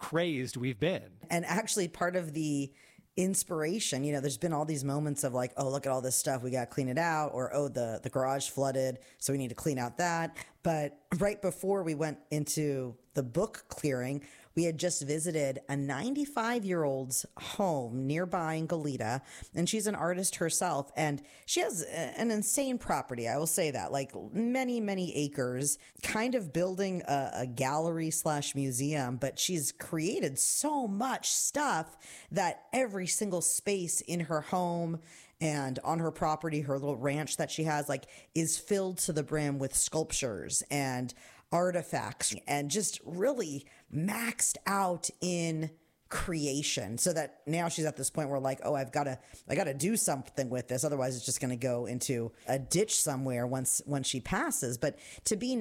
crazed we've been. And actually part of the inspiration, there's been all these moments of like, oh, look at all this stuff, we got to clean it out, or oh, the garage flooded, so we need to clean out that. But right before we went into the book clearing, we had just visited a 95-year-old's home nearby in Goleta, and she's an artist herself, and she has an insane property. I will say that, like many, many acres, kind of building a gallery / museum, but she's created so much stuff that every single space in her home and on her property, her little ranch that she has, like, is filled to the brim with sculptures and artifacts, and just really maxed out in creation, so that now she's at this point where like, oh, I got to do something with this, otherwise it's just going to go into a ditch somewhere once she passes. But to be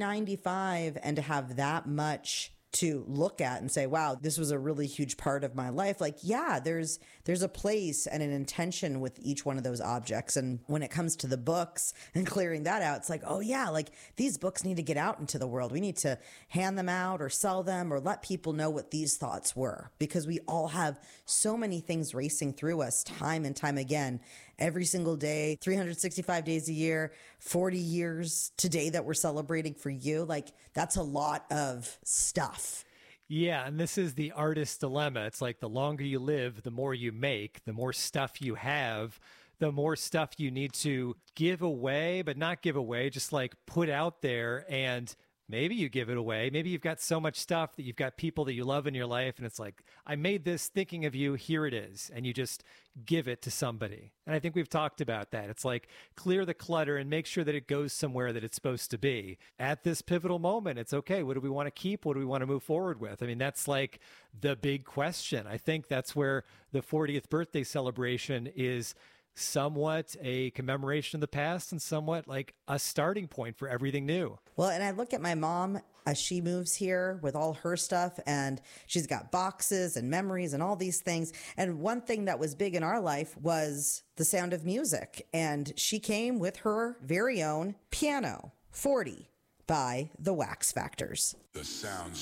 95 and to have that much to look at and say, wow, this was a really huge part of my life. Like, yeah, there's a place and an intention with each one of those objects. And when it comes to the books and clearing that out, it's like, oh yeah, like these books need to get out into the world. We need to hand them out or sell them or let people know what these thoughts were, because we all have so many things racing through us time and time again, every single day, 365 days a year, 40 years today that we're celebrating for you. Like, that's a lot of stuff. Yeah, and this is the artist's dilemma. It's like the longer you live, the more you make, the more stuff you have, the more stuff you need to give away, but not give away, just like put out there, and maybe you give it away. Maybe you've got so much stuff that you've got people that you love in your life, and it's like, I made this thinking of you, here it is, and you just give it to somebody. And I think we've talked about that. It's like, clear the clutter and make sure that it goes somewhere that it's supposed to be. At this pivotal moment, it's okay. What do we want to keep? What do we want to move forward with? I mean, that's like the big question. I think that's where the 40th birthday celebration is somewhat a commemoration of the past and somewhat like a starting point for everything new. Well, and I look at my mom as she moves here with all her stuff, and she's got boxes and memories and all these things. And one thing that was big in our life was the sound of music. And she came with her very own piano, 40, by the Wax Factors. The sound